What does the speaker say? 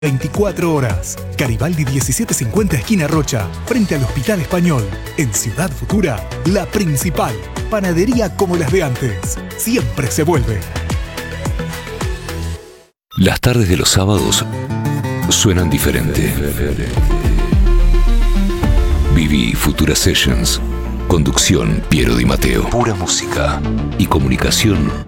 24 horas. Garibaldi 1750 esquina Rocha, frente al Hospital Español. En Ciudad Futura, la principal. Panadería como las de antes. Siempre se vuelve. Las tardes de los sábados suenan diferente. Viví Futura Sessions. Conducción Piero Di Matteo. Pura música y comunicación